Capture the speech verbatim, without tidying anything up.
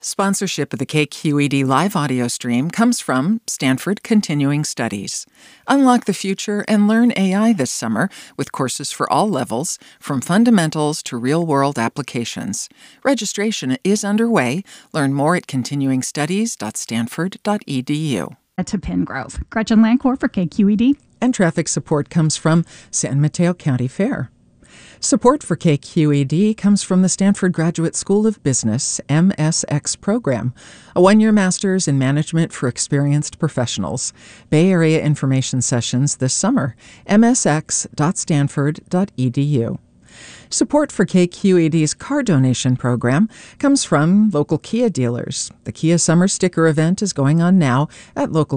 Sponsorship of the K Q E D live audio stream comes from Stanford Continuing Studies. Unlock the future and learn A I this summer with courses for all levels, from fundamentals to real-world applications. Registration is underway. Learn more at continuing studies dot stanford dot e d u. To Pingrove. Gretchen Lancor for K Q E D. And traffic support comes from San Mateo County Fair. Support for K Q E D comes from the Stanford Graduate School of Business M S X program, a one-year master's in management for experienced professionals. Bay Area information sessions this summer, m s x dot stanford dot e d u. Support for K Q E D's car donation program comes from local Kia dealers. The Kia Summer Sticker event is going on now at local